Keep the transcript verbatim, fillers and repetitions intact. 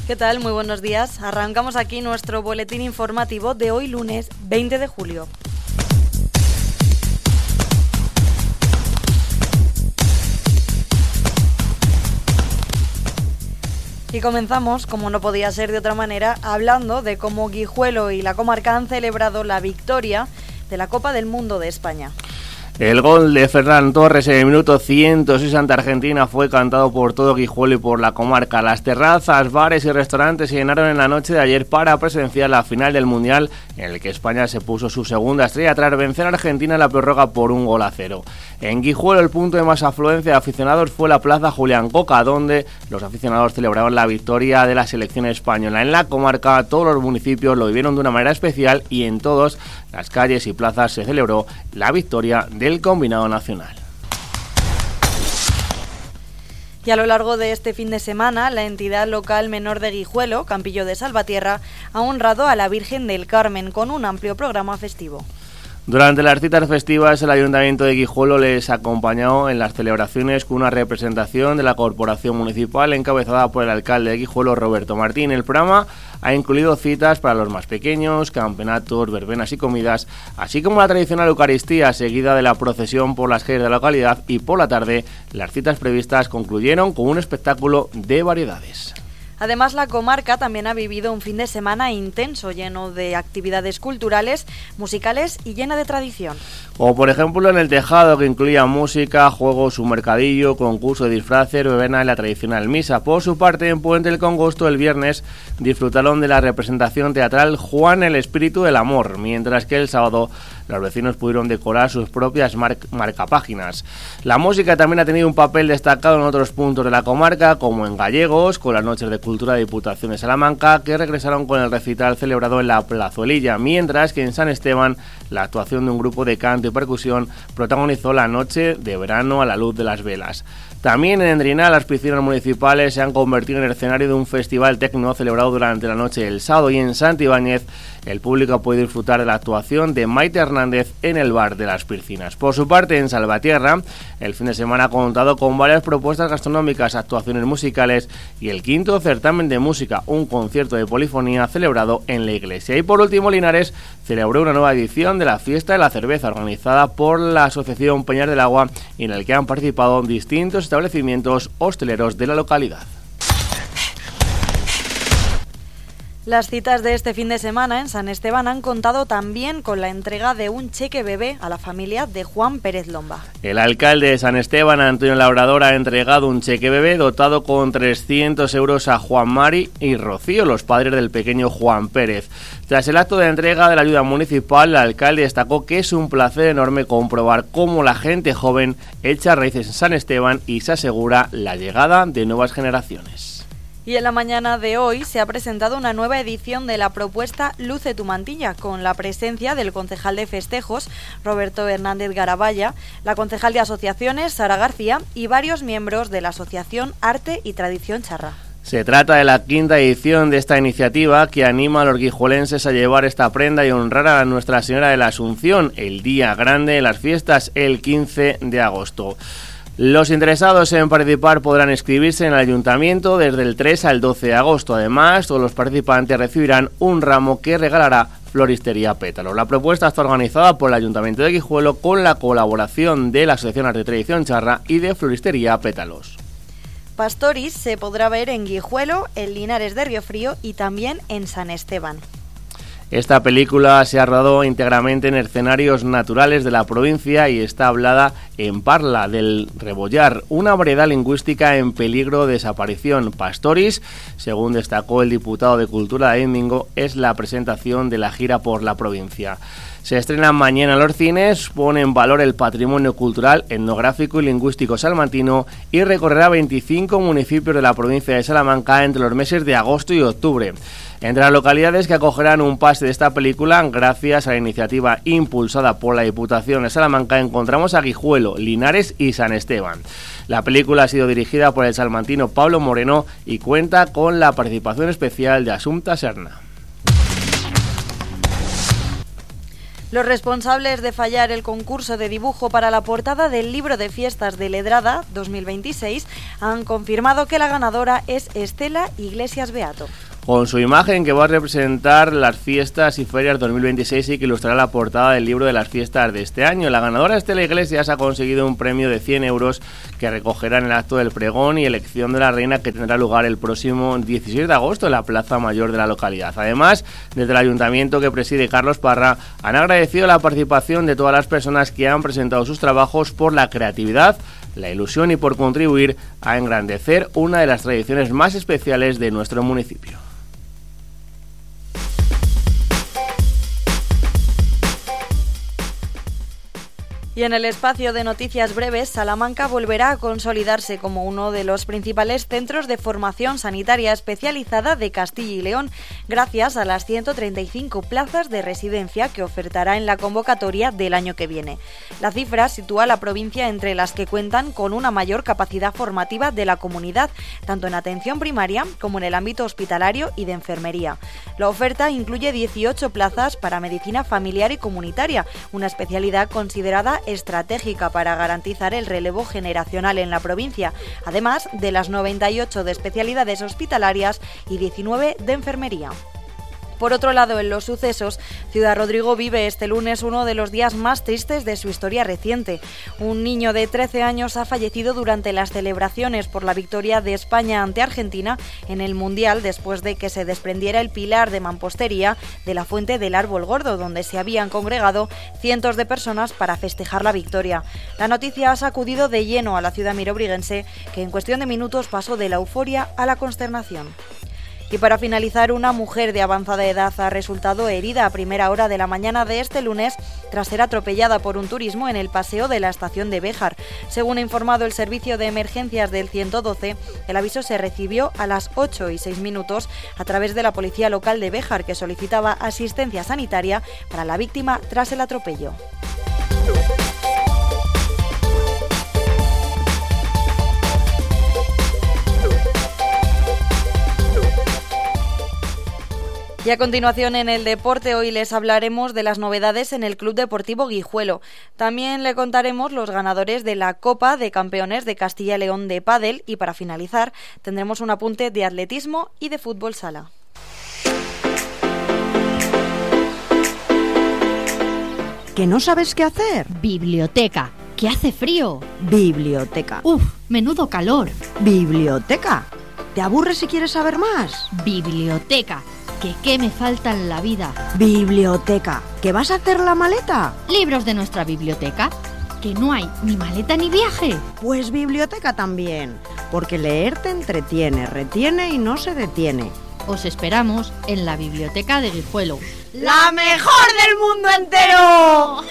¿Qué tal? Muy buenos días. Arrancamos aquí nuestro boletín informativo de hoy lunes veinte de julio. Y comenzamos, como no podía ser de otra manera, hablando de cómo Guijuelo y la comarca han celebrado la victoria de la Copa del Mundo de España. El gol de Ferran Torres en el minuto ciento seis ante Argentina fue cantado por todo Guijuelo y por la comarca. Las terrazas, bares y restaurantes se llenaron en la noche de ayer para presenciar la final del Mundial, en el que España se puso su segunda estrella tras vencer a Argentina en la prórroga por un gol a cero. En Guijuelo el punto de más afluencia de aficionados fue la plaza Julián Coca, donde los aficionados celebraban la victoria de la selección española. En la comarca todos los municipios lo vivieron de una manera especial y en todas las calles y plazas se celebró la victoria del combinado nacional. Y a lo largo de este fin de semana, la entidad local menor de Guijuelo, Campillo de Salvatierra, ha honrado a la Virgen del Carmen con un amplio programa festivo. Durante las citas festivas, el Ayuntamiento de Guijuelo les acompañó en las celebraciones con una representación de la Corporación Municipal encabezada por el alcalde de Guijuelo, Roberto Martín. El programa ha incluido citas para los más pequeños, campeonatos, verbenas y comidas, así como la tradicional Eucaristía, seguida de la procesión por las calles de la localidad, y por la tarde las citas previstas concluyeron con un espectáculo de variedades. Además, la comarca también ha vivido un fin de semana intenso, lleno de actividades culturales, musicales y llena de tradición. Como por ejemplo en el Tejado, que incluía música, juegos, un mercadillo, concurso de disfraces, verbena y la tradicional misa. Por su parte, en Puente del Congosto, el viernes, disfrutaron de la representación teatral Juan el Espíritu del Amor, mientras que el sábado los vecinos pudieron decorar sus propias mar- marcapáginas. La música también ha tenido un papel destacado en otros puntos de la comarca, como en Gallegos, con las noches de Cultura de Diputación de Salamanca, que regresaron con el recital celebrado en la Plazuelilla, mientras que en San Esteban la actuación de un grupo de canto y percusión protagonizó la noche de verano a la luz de las velas. También en Endriná las piscinas municipales se han convertido en el escenario de un festival tecno celebrado durante la noche del sábado, y en Santibáñez el público ha podido disfrutar de la actuación de Maite Hernández en el bar de las piscinas. Por su parte, en Salvatierra el fin de semana ha contado con varias propuestas gastronómicas, actuaciones musicales y el quinto certamen de música, un concierto de polifonía celebrado en la iglesia. Y por último, Linares celebró una nueva edición de la Fiesta de la Cerveza organizada por la Asociación Peñas del Agua, y en el que han participado distintos establecimientos hosteleros de la localidad. Las citas de este fin de semana en San Esteban han contado también con la entrega de un cheque bebé a la familia de Juan Pérez Lomba. El alcalde de San Esteban, Antonio Labrador, ha entregado un cheque bebé dotado con trescientos euros a Juan Mari y Rocío, los padres del pequeño Juan Pérez. Tras el acto de entrega de la ayuda municipal, el alcalde destacó que es un placer enorme comprobar cómo la gente joven echa raíces en San Esteban y se asegura la llegada de nuevas generaciones. Y en la mañana de hoy se ha presentado una nueva edición de la propuesta Luce tu mantilla, con la presencia del concejal de festejos, Roberto Hernández Garabaya, la concejal de asociaciones, Sara García, y varios miembros de la asociación Arte y Tradición Charra. Se trata de la quinta edición de esta iniciativa que anima a los guijuelenses a llevar esta prenda y honrar a Nuestra Señora de la Asunción, el día grande de las fiestas, el quince de agosto. Los interesados en participar podrán inscribirse en el ayuntamiento desde el tres al doce de agosto. Además, todos los participantes recibirán un ramo que regalará Floristería Pétalos. La propuesta está organizada por el Ayuntamiento de Guijuelo con la colaboración de la Asociación Arte y Tradición Charra y de Floristería Pétalos. Pastoris se podrá ver en Guijuelo, en Linares de Riofrío y también en San Esteban. Esta película se ha rodado íntegramente en escenarios naturales de la provincia y está hablada en parla del rebollar, una variedad lingüística en peligro de desaparición. Pastoris, según destacó el diputado de Cultura de Íñigo, es la presentación de la gira por la provincia. Se estrena mañana en los cines, pone en valor el patrimonio cultural, etnográfico y lingüístico salmantino y recorrerá veinticinco municipios de la provincia de Salamanca entre los meses de agosto y octubre. Entre las localidades que acogerán un pase de esta película, gracias a la iniciativa impulsada por la Diputación de Salamanca, encontramos a Guijuelo, Linares y San Esteban. La película ha sido dirigida por el salmantino Pablo Moreno y cuenta con la participación especial de Asunta Serna. Los responsables de fallar el concurso de dibujo para la portada del libro de fiestas de Ledrada dos mil veintiséis han confirmado que la ganadora es Estela Iglesias Beato. Con su imagen que va a representar las fiestas y ferias dos mil veintiséis y que ilustrará la portada del libro de las fiestas de este año. La ganadora Estela Iglesias ha conseguido un premio de cien euros que recogerá en el acto del pregón y elección de la reina que tendrá lugar el próximo dieciséis de agosto en la Plaza Mayor de la localidad. Además, desde el ayuntamiento que preside Carlos Parra, han agradecido la participación de todas las personas que han presentado sus trabajos por la creatividad, la ilusión y por contribuir a engrandecer una de las tradiciones más especiales de nuestro municipio. Y en el espacio de noticias breves, Salamanca volverá a consolidarse como uno de los principales centros de formación sanitaria especializada de Castilla y León, gracias a las ciento treinta y cinco plazas de residencia que ofertará en la convocatoria del año que viene. La cifra sitúa a la provincia entre las que cuentan con una mayor capacidad formativa de la comunidad, tanto en atención primaria como en el ámbito hospitalario y de enfermería. La oferta incluye dieciocho plazas para medicina familiar y comunitaria, una especialidad considerada estratégica para garantizar el relevo generacional en la provincia, además de las noventa y ocho de especialidades hospitalarias y diecinueve de enfermería. Por otro lado, en los sucesos, Ciudad Rodrigo vive este lunes uno de los días más tristes de su historia reciente. Un niño de trece años ha fallecido durante las celebraciones por la victoria de España ante Argentina en el Mundial después de que se desprendiera el pilar de mampostería de la fuente del Árbol Gordo, donde se habían congregado cientos de personas para festejar la victoria. La noticia ha sacudido de lleno a la ciudad mirobriguense, que en cuestión de minutos pasó de la euforia a la consternación. Y para finalizar, una mujer de avanzada edad ha resultado herida a primera hora de la mañana de este lunes tras ser atropellada por un turismo en el paseo de la estación de Béjar. Según ha informado el servicio de emergencias del ciento doce, el aviso se recibió a las ocho y seis minutos a través de la policía local de Béjar, que solicitaba asistencia sanitaria para la víctima tras el atropello. Y a continuación en el deporte, hoy les hablaremos de las novedades en el Club Deportivo Guijuelo. También le contaremos los ganadores de la Copa de Campeones de Castilla y León de pádel y para finalizar tendremos un apunte de atletismo y de fútbol sala. ¿Que no sabes qué hacer? Biblioteca. ¿Que hace frío? Biblioteca. Uf, menudo calor. Biblioteca. ¿Te aburres si quieres saber más? Biblioteca. ¿Que qué me falta en la vida? Biblioteca. ¿Que vas a hacer la maleta? Libros de nuestra biblioteca. ¿Que no hay ni maleta ni viaje? Pues biblioteca también, porque leer te entretiene, retiene y no se detiene. Os esperamos en la biblioteca de Guijuelo. ¡La mejor del mundo entero!